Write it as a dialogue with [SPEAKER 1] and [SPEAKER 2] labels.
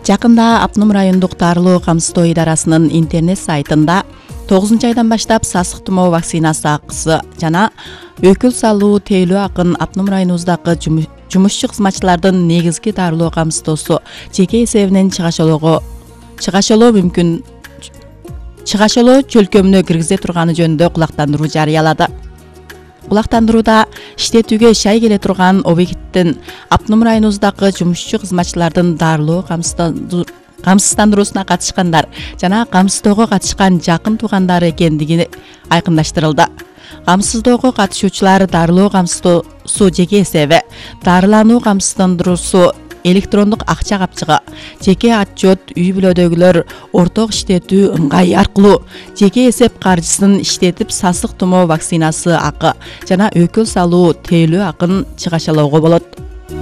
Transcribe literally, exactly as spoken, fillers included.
[SPEAKER 1] Жакында Апнум райондук дарылоо камсыздоо идарасынын интернет сайтында тогузунчу айдан баштап сасык тумоо вакцинасы акысы жана өкүл салуу тейлөө акын Апнум районубуздагы жумушчу кызматчылардын негизги дарылоо камсыздоосу жеке эсебинен чыгашолоого чыгашолоо мүмкүн чыгашолоо чөлкөмүнө киргизе турганы жөнүндө кулактандыруу жарыялады. Кулактандырууда иштетүүгө шай келе турган объекттин Апнум районубуздагы жумушчу кызматчылардын дарылоо камсыздандыруусуна катышкандар жана камсыздоого катышкан жакын туугандары экендиги айкындаштырылды. Камсыздоого катышуучулар дарылоо камсыздоосу жеке эсеби, дарылануу камсыздандыруусу электрондук акча капчыгы, жеке отчет, үй бүлөдөгүлөр орток иштетүү ыңгай аркылуу жеке эсеп каржысын иштетип сасык тумоо вакцинасы акы жана өкүл салуу тейлөө акын чыгашалоого болот.